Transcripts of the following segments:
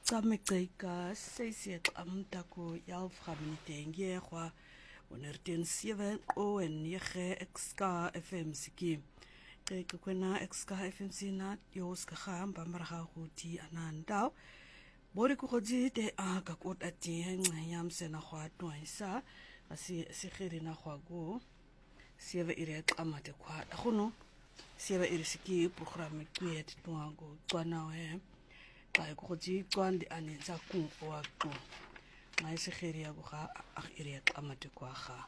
Kamekeka sesiet amtako yalframinitenge kwa 107 en 9 XK FM siki. Keke kwena XK FM sina yoska khamba maraha huti anandao. Bori kukhodi te kakot ati yam sena kwa twaisa asi sikhiri na kwa go. Sieve ire amate kwa akhuno. Sieve ire siki programme kwet twango twanawe. Kaya kukhodi twandi anenza kumpo wako. Ngai sikhiri ya kuha ire amate kwa kha.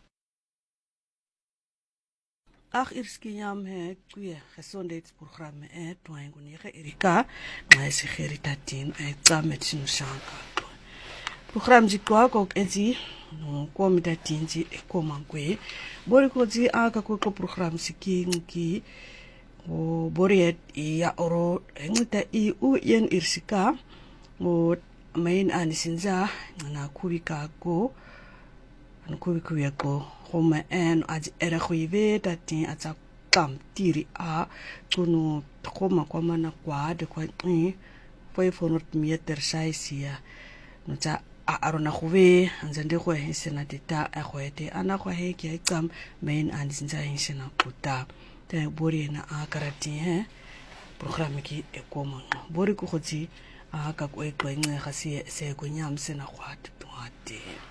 Irski yam he kuya gesondheids programme twango nege irika ngai sikhiri tatin tsamet sinushanka. Program jikwa kok ezi no komita tinji komangwe bori koji aka ko program sikingi o boriet ya oro ngita I u yen irsika o main anisinza na kubika ko an kubikuya ko homa en aj era khuive tatin atsa kam tiri a tunu khoma kwa mana kwa de kwa 500 meter size no tsa arona khuve anzande kwa hisena deta akhwete ana kwa heki aikam main anisinza hisena kuta te bori na akarati he program ki ekoma bori ku khoti aka ko ekwenye khasi se ko nyam sena khwat twate